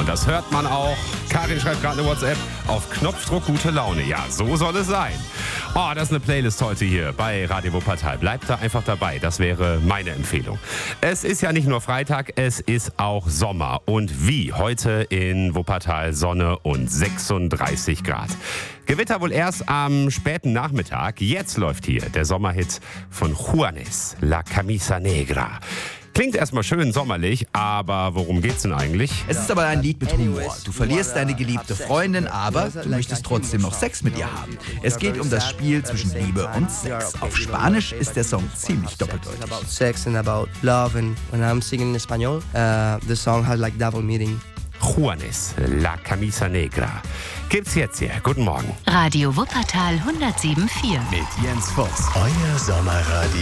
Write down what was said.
Und das hört man auch. Karin schreibt gerade eine WhatsApp. Auf Knopfdruck gute Laune. Ja, so soll es sein. Oh, das ist eine Playlist heute hier bei Radio Wuppertal. Bleibt da einfach dabei. Das wäre meine Empfehlung. Es ist ja nicht nur Freitag, es ist auch Sommer. Und wie heute in Wuppertal Sonne und 36 Grad. Gewitter wohl erst am späten Nachmittag. Jetzt läuft hier der Sommerhit von Juanes, La Camisa Negra. Klingt erstmal schön sommerlich, aber worum geht's denn eigentlich? Es ist aber ein Lied mit Humor. Du verlierst deine geliebte Freundin, aber du möchtest trotzdem noch Sex mit ihr haben. Es geht um das Spiel zwischen Liebe und Sex. Auf Spanisch ist der Song ziemlich doppeldeutig. About sex and about love, and when I'm singing in Espanol, the song has like double meaning. Juanes, La Camisa Negra. Gibt's jetzt hier. Guten Morgen. Radio Wuppertal 107.4. Mit Jens Voss. Euer Sommerradio.